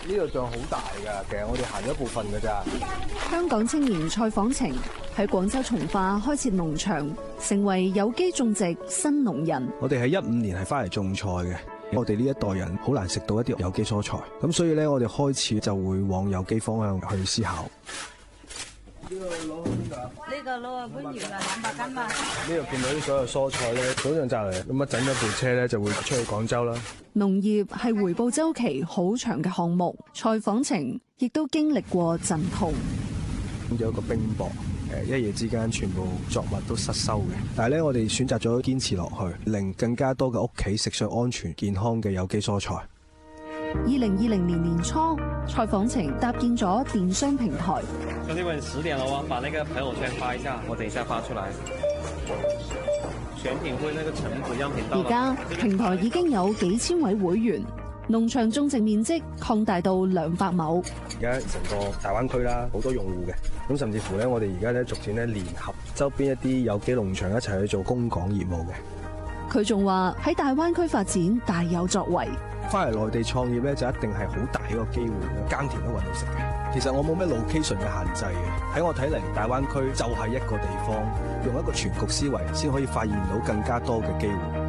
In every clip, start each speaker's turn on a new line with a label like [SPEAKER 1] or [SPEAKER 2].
[SPEAKER 1] 呢個像好大㗎，其實我哋行咗一部分㗎咋。
[SPEAKER 2] 香港青年蔡訪程喺廣州從化開設農場，成為有機種植新農人。
[SPEAKER 1] 我哋喺15年係翻嚟種菜嘅，我哋呢一代人好難食到一啲有機蔬菜，咁所以咧我哋開始就會往有機方向去思考。呢個攞去邊度啊？
[SPEAKER 3] 呢個攞去番禺啊，200斤嘛。
[SPEAKER 1] 呢度見到啲所有蔬菜咧，早上摘嚟，咁啊整咗部車咧就會出去廣州啦。
[SPEAKER 2] 農業係回報週期好長嘅項目，蔡訪程亦都經歷過陣痛。
[SPEAKER 1] 有一個冰雹，一夜之間全部作物都失收嘅。但係咧，我哋選擇咗堅持落去，令更加多嘅屋企食上安全健康嘅有機蔬菜。
[SPEAKER 2] 2020年年初，蔡訪程搭建咗電商平台。
[SPEAKER 4] 兄弟們，10點了喎，把那個朋友圈發一下，我等一下發出來。選品會那個橙子樣品到。
[SPEAKER 2] 而家平台已經有幾千位會員，農場種植面積擴大到200畝。
[SPEAKER 1] 而家成個大灣區啦，好多用戶嘅，咁甚至乎咧，我哋而家咧逐漸咧聯合周邊一啲有機農場一齊去做供港業務嘅。
[SPEAKER 2] 佢仲話喺大灣區發展大有作為。
[SPEAKER 1] 翻嚟內地創業咧，就一定係好大一個機會嘅，耕田都搵到食嘅。其實我冇咩 location 嘅限制嘅，喺我睇嚟，大灣區就係一個地方，用一個全局思維，先可以發現到更加多嘅機會。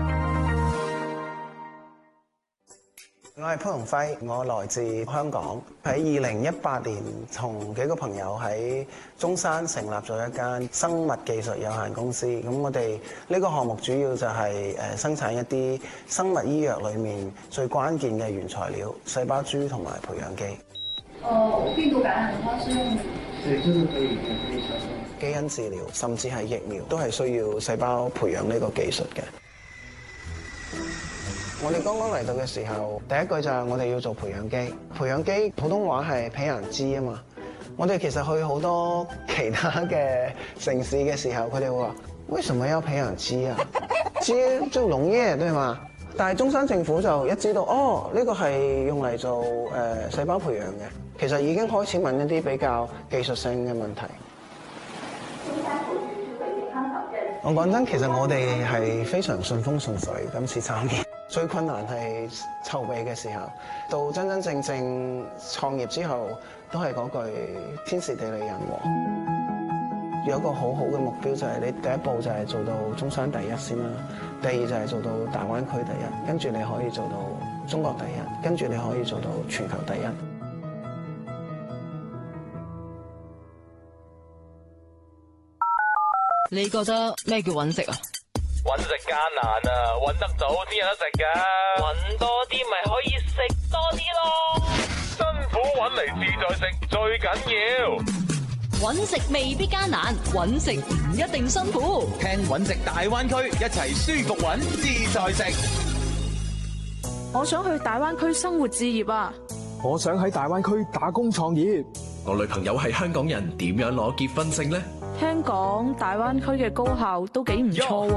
[SPEAKER 5] 我係潘鴻輝，我來自香港。喺2018年，同幾個朋友喺中山成立咗一間生物技術有限公司。咁我哋呢個項目主要就係生產一啲生物醫藥裏面最關鍵嘅原材料——細胞株同埋培養基。
[SPEAKER 6] 病毒感染的話是用？
[SPEAKER 5] 對，就是可以基因治療，甚至係疫苗，都係需要細胞培養呢個技術嘅。我哋剛剛嚟到嘅時候，第一句就係我哋要做培養基。培養基普通話係培養基啊嘛。我哋其實去好多其他嘅城市嘅時候，佢哋會話：為什麼要培養基啊？基就農業對嘛？但係中山政府就一知道，哦，呢個係用嚟做細胞培養嘅，其實已經開始問一啲比較技術性嘅問題。我講真，其實我哋係非常順風順水，今次參與。最困難係籌備嘅時候，到真真正正創業之後，都係嗰句天時地利人和。有一個好好嘅目標就係你第一步就係做到中山第一先啦，第二就係做到大灣區第一，跟住你可以做到中國第一，跟住你可以做到全球第一。
[SPEAKER 7] 你覺得咩叫揾食啊？
[SPEAKER 8] 揾食艱難啊，揾得早先有得食噶。揾多啲咪可以食多啲咯。辛苦揾嚟自在食最緊要。
[SPEAKER 7] 揾食未必艱難，揾食唔一定辛苦。
[SPEAKER 9] 聽揾食大灣區，一齊舒服揾自在食。
[SPEAKER 10] 我想去大灣區生活置業啊！
[SPEAKER 11] 我想喺大灣區打工創業。
[SPEAKER 12] 我女朋友係香港人，點樣攞結婚證呢？
[SPEAKER 10] 聽講大灣區嘅高校都幾唔錯喎。